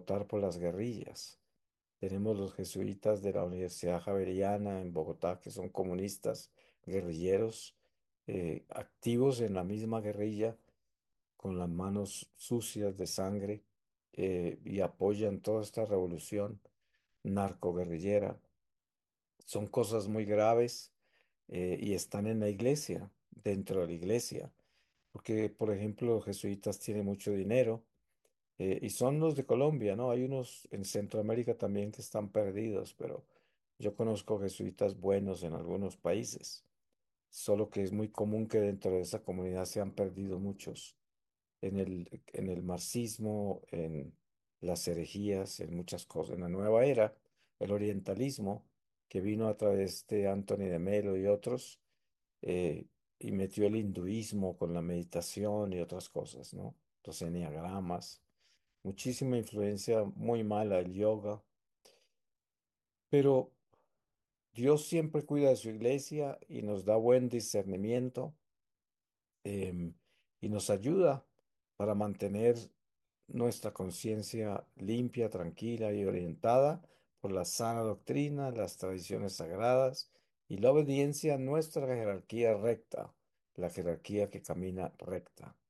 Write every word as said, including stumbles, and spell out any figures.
derrotar por las guerrillas. Tenemos los jesuitas de la Universidad Javeriana en Bogotá, que son comunistas, guerrilleros, eh, activos en la misma guerrilla, con las manos sucias de sangre, eh, y apoyan toda esta revolución narcoguerrillera. Son cosas muy graves, eh, y están en la iglesia, dentro de la iglesia, porque, por ejemplo, los jesuitas tienen mucho dinero, eh, y son los de Colombia, ¿no? Hay unos en Centroamérica también que están perdidos, pero yo conozco jesuitas buenos en algunos países, solo que es muy común que dentro de esa comunidad se han perdido muchos en el, en el marxismo, en las herejías, en muchas cosas. En la nueva era, el orientalismo, que vino a través de Anthony de Melo y otros, eh, y metió el hinduismo con la meditación y otras cosas, ¿no? Los enneagramas, muchísima influencia muy mala del yoga, pero Dios siempre cuida de su iglesia y nos da buen discernimiento, em, y nos ayuda para mantener nuestra conciencia limpia, tranquila y orientada por la sana doctrina, las tradiciones sagradas y la obediencia a nuestra jerarquía recta, la jerarquía que camina recta.